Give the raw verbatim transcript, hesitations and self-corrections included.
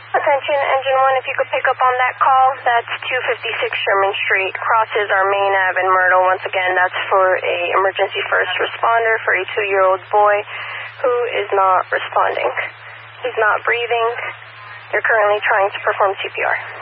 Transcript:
Attention, Engine one, if you could pick up on that call, that's two fifty-six Sherman Street, crosses our main ave in Myrtle. Once again, that's for a emergency first responder for a two-year-old boy who is not responding. He's not breathing. They're currently trying to perform C P R.